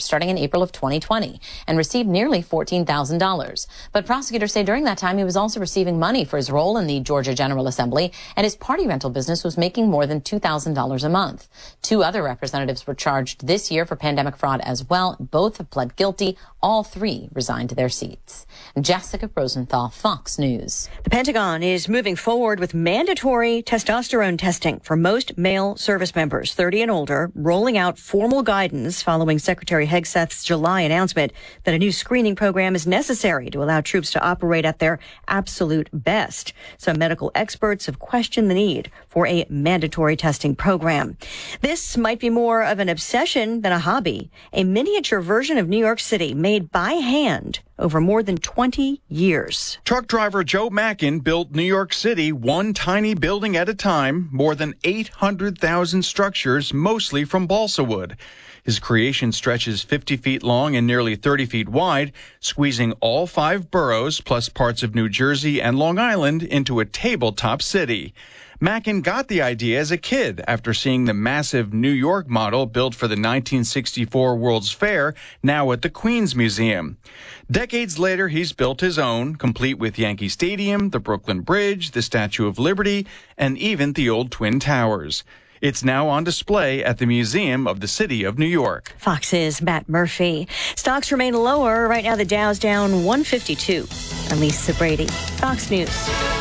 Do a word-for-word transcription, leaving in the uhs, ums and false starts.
starting in April of twenty twenty and received nearly fourteen thousand dollars. But prosecutors say during that time he was also receiving money for his role in the Georgia General Assembly, and his party rental business was making more than two thousand dollars a month. Two other representatives were charged this year for pandemic fraud as well. Both have pled guilty. All three resigned to their seats. Jessica Rosenthal, Fox News. The Pentagon is moving forward with mandatory testosterone testing for most male service members thirty and older, rolling out formal guidance following Secretary Hegseth's July announcement that a new screening program is necessary to allow troops to operate at their absolute best. Some medical experts have questioned the need for a mandatory testing program. This might be more of an obsession than a hobby. A miniature version of New York City made by hand over more than twenty years. Truck driver Joe Mackin built New York City one tiny building at a time, more than eight hundred thousand structures, mostly from balsa wood. His creation stretches fifty feet long and nearly thirty feet wide, squeezing all five boroughs, plus parts of New Jersey and Long Island, into a tabletop city. Mackin got the idea as a kid after seeing the massive New York model built for the nineteen sixty-four World's Fair, now at the Queens Museum. Decades later, he's built his own, complete with Yankee Stadium, the Brooklyn Bridge, the Statue of Liberty, and even the old Twin Towers. It's now on display at the Museum of the City of New York. Fox's Matt Murphy. Stocks remain lower. Right now, the Dow's down one fifty-two. I'm Lisa Brady, Fox News.